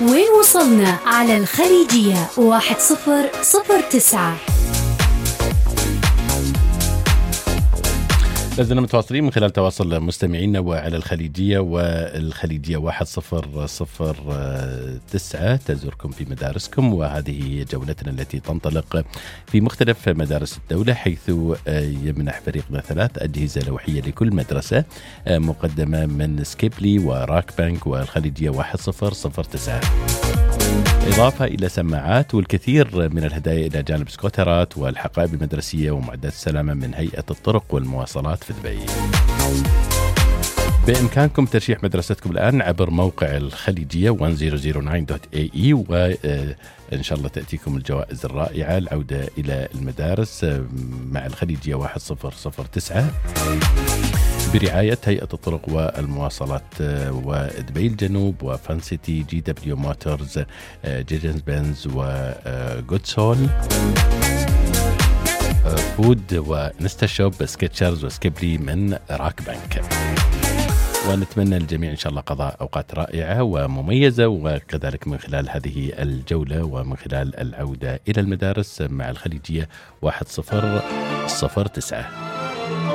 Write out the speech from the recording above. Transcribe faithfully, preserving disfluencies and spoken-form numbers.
وين وصلنا على الخليجية واحد صفر صفر تسعة. لازلنا متواصلين من خلال تواصل مستمعينا وعلى الخليجية والخليجية واحد صفر صفر تسعة تزوركم في مدارسكم، وهذه جولتنا التي تنطلق في مختلف مدارس الدولة، حيث يمنح فريقنا ثلاث أجهزة لوحية لكل مدرسة مقدمة من سكيبلي وراك بانك والخليجية واحد صفر صفر تسعة، إضافة إلى سماعات والكثير من الهدايا إلى جانب سكوترات والحقائب المدرسية ومعدات السلامة من هيئة الطرق والمواصلات في دبي. بإمكانكم ترشيح مدرستكم الآن عبر موقع الخليجية واحد صفر صفر تسعة دوت إيه إي، وإن شاء الله تأتيكم الجوائز الرائعة العودة إلى المدارس مع الخليجية واحد صفر صفر تسعة برعاية هيئة الطرق والمواصلات ودبي الجنوب وفان سيتي، جي دبليو موتورز، جيجنز بنز وجودسول فود ونستا شوب، سكتشرز وسكيبلي من راك بانك. ونتمنى للجميع إن شاء الله قضاء أوقات رائعة ومميزة، وكذلك من خلال هذه الجولة ومن خلال العودة إلى المدارس مع الخليجية واحد صفر صفر تسعة.